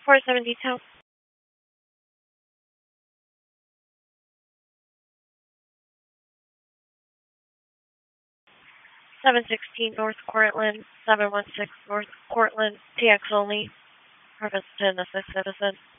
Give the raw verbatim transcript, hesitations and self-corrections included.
four seven detail. seven sixteen North Cortland, seven one six North Cortland, T X only. Purpose to assist citizen.